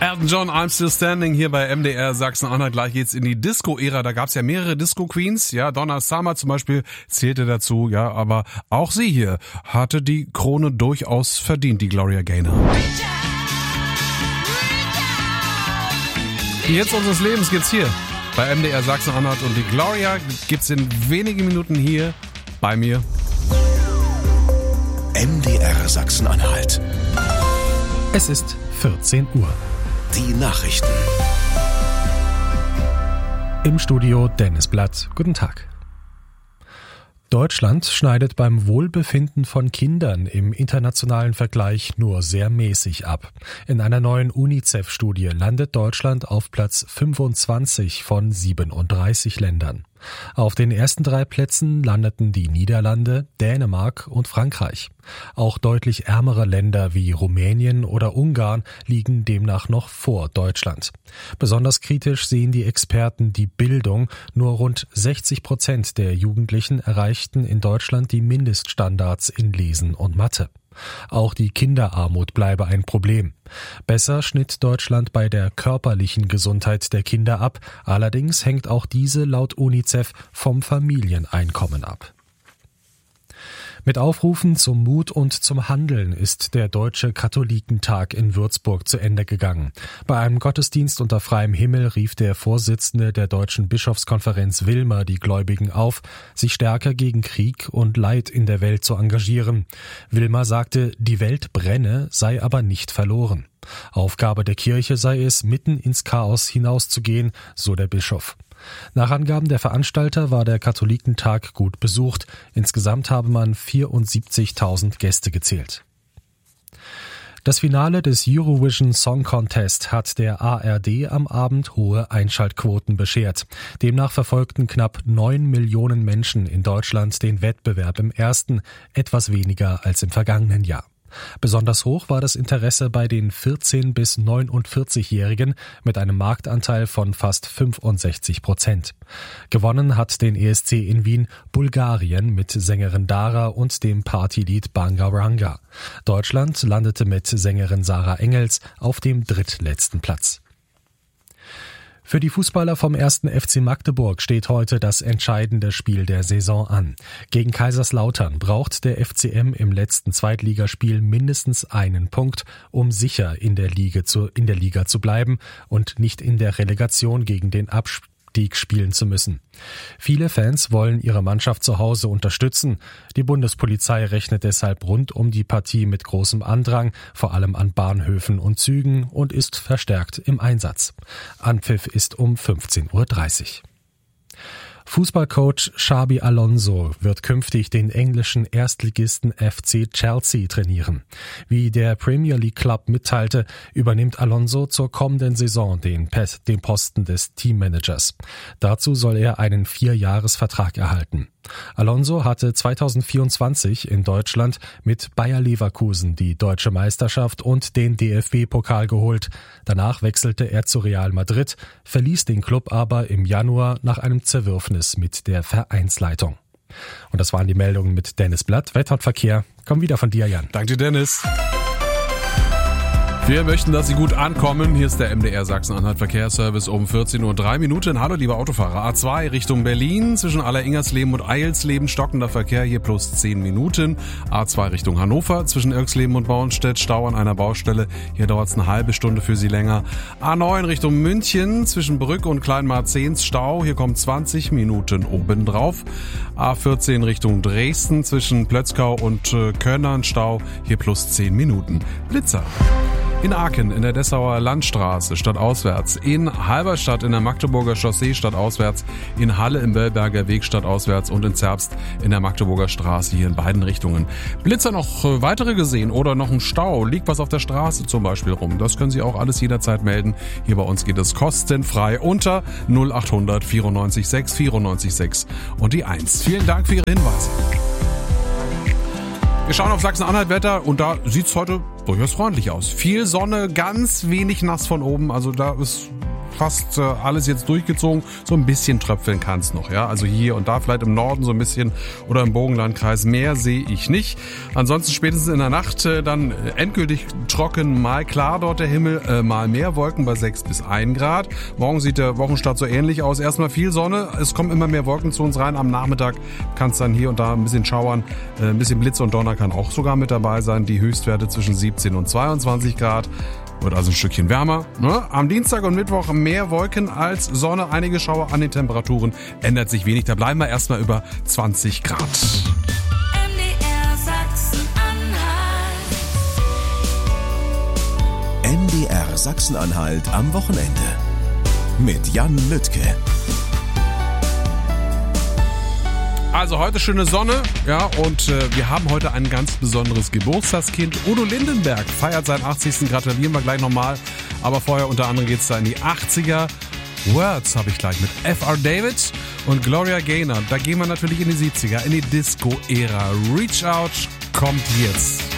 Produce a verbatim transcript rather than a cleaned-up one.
Elton John, I'm Still Standing hier bei M D R Sachsen-Anhalt. Gleich geht's in die Disco-Ära. Da gab's ja mehrere Disco-Queens. Ja, Donna Summer zum Beispiel zählte dazu. Ja, aber auch sie hier hatte die Krone durchaus verdient, die Gloria Gaynor. Die Hits unseres Lebens gibt's hier bei M D R Sachsen-Anhalt. Und die Gloria gibt's in wenigen Minuten hier bei mir. M D R Sachsen-Anhalt. Es ist vierzehn Uhr. Die Nachrichten. Im Studio Dennis Blatt. Guten Tag. Deutschland schneidet beim Wohlbefinden von Kindern im internationalen Vergleich nur sehr mäßig ab. In einer neuen UNICEF-Studie landet Deutschland auf Platz fünfundzwanzig von siebenunddreißig Ländern. Auf den ersten drei Plätzen landeten die Niederlande, Dänemark und Frankreich. Auch deutlich ärmere Länder wie Rumänien oder Ungarn liegen demnach noch vor Deutschland. Besonders kritisch sehen die Experten die Bildung. Nur rund sechzig Prozent der Jugendlichen erreichten in Deutschland die Mindeststandards in Lesen und Mathe. Auch die Kinderarmut bleibe ein Problem. Besser schnitt Deutschland bei der körperlichen Gesundheit der Kinder ab. Allerdings hängt auch diese laut UNICEF vom Familieneinkommen ab. Mit Aufrufen zum Mut und zum Handeln ist der Deutsche Katholikentag in Würzburg zu Ende gegangen. Bei einem Gottesdienst unter freiem Himmel rief der Vorsitzende der Deutschen Bischofskonferenz Wilmer die Gläubigen auf, sich stärker gegen Krieg und Leid in der Welt zu engagieren. Wilmer sagte, die Welt brenne, sei aber nicht verloren. Aufgabe der Kirche sei es, mitten ins Chaos hinauszugehen, so der Bischof. Nach Angaben der Veranstalter war der Katholikentag gut besucht. Insgesamt habe man vierundsiebzigtausend Gäste gezählt. Das Finale des Eurovision Song Contest hat der A R D am Abend hohe Einschaltquoten beschert. Demnach verfolgten knapp neun Millionen Menschen in Deutschland den Wettbewerb im ersten, etwas weniger als im vergangenen Jahr. Besonders hoch war das Interesse bei den vierzehn- bis neunundvierzig-Jährigen mit einem Marktanteil von fast fünfundsechzig Prozent. Gewonnen hat den E S C in Wien Bulgarien mit Sängerin Dara und dem Partylied Bangaranga. Deutschland landete mit Sängerin Sarah Engels auf dem drittletzten Platz. Für die Fußballer vom ersten F C Magdeburg steht heute das entscheidende Spiel der Saison an. Gegen Kaiserslautern braucht der F C M im letzten Zweitligaspiel mindestens einen Punkt, um sicher in der Liga zu, in der Liga zu bleiben und nicht in der Relegation gegen den Abstieg spielen zu müssen. Viele Fans wollen ihre Mannschaft zu Hause unterstützen. Die Bundespolizei rechnet deshalb rund um die Partie mit großem Andrang, vor allem an Bahnhöfen und Zügen, und ist verstärkt im Einsatz. Anpfiff ist um fünfzehn Uhr dreißig. Fußballcoach Xabi Alonso wird künftig den englischen Erstligisten F C Chelsea trainieren. Wie der Premier League Club mitteilte, übernimmt Alonso zur kommenden Saison den, den Posten des Teammanagers. Dazu soll er einen Vierjahresvertrag erhalten. Alonso hatte zweitausendvierundzwanzig in Deutschland mit Bayer Leverkusen die deutsche Meisterschaft und den D F B-Pokal geholt. Danach wechselte er zu Real Madrid, verließ den Klub aber im Januar nach einem Zerwürfnis mit der Vereinsleitung. Und das waren die Meldungen mit Dennis Blatt. Wetter und Verkehr. Komm wieder von dir, Jan. Danke dir, Dennis. Wir möchten, dass Sie gut ankommen. Hier ist der M D R Sachsen-Anhalt Verkehrsservice um vierzehn Uhr drei Minuten. Hallo, liebe Autofahrer. A zwei Richtung Berlin. Zwischen Aller-Ingersleben und Eilsleben stockender Verkehr, hier plus zehn Minuten. A zwei Richtung Hannover. Zwischen Irksleben und Bornstedt Stau an einer Baustelle. Hier dauert es eine halbe Stunde für Sie länger. A neun Richtung München. Zwischen Brück und Kleinmarzehns Stau. Hier kommt zwanzig Minuten obendrauf. A vierzehn Richtung Dresden. Zwischen Plötzkau und äh, Könnern Stau. Hier plus zehn Minuten. Blitzer. In Aachen in der Dessauer Landstraße stadtauswärts, in Halberstadt in der Magdeburger Chaussee stadtauswärts, in Halle im Wellberger Weg stadtauswärts und in Zerbst in der Magdeburger Straße, hier in beiden Richtungen. Blitzer noch weitere gesehen oder noch ein Stau, liegt was auf der Straße zum Beispiel rum. Das können Sie auch alles jederzeit melden. Hier bei uns geht es kostenfrei unter null acht hundert vierundneunzig sechs vierundneunzig sechs und die eins. Vielen Dank für Ihre Hinweise. Wir schauen auf Sachsen-Anhalt-Wetter und da sieht's heute durchaus freundlich aus. Viel Sonne, ganz wenig nass von oben, also da ist fast äh, alles jetzt durchgezogen. So ein bisschen tröpfeln kann es noch, ja. Also hier und da vielleicht im Norden so ein bisschen oder im Bogenlandkreis. Mehr sehe ich nicht. Ansonsten spätestens in der Nacht äh, dann endgültig trocken, mal klar dort der Himmel, äh, mal mehr Wolken bei sechs bis ein Grad. Morgen sieht der Wochenstart so ähnlich aus. Erstmal viel Sonne, es kommen immer mehr Wolken zu uns rein. Am Nachmittag kann es dann hier und da ein bisschen schauern. Äh, ein bisschen Blitz und Donner kann auch sogar mit dabei sein. Die Höchstwerte zwischen siebzehn und zweiundzwanzig Grad. Wird also ein Stückchen wärmer. Ne? Am Dienstag und Mittwoch mehr Wolken als Sonne. Einige Schauer an den Temperaturen. Ändert sich wenig. Da bleiben wir erstmal über zwanzig Grad. M D R Sachsen-Anhalt. M D R Sachsen-Anhalt am Wochenende. Mit Jan Lüttke. Also heute schöne Sonne, ja, und äh, wir haben heute ein ganz besonderes Geburtstagskind. Udo Lindenberg feiert seinen achtzigsten Gratulieren wir gleich nochmal. Aber vorher unter anderem geht's da in die achtziger. Words habe ich gleich mit F R David und Gloria Gaynor. Da gehen wir natürlich in die siebziger, in die Disco-Ära. Reach Out kommt jetzt.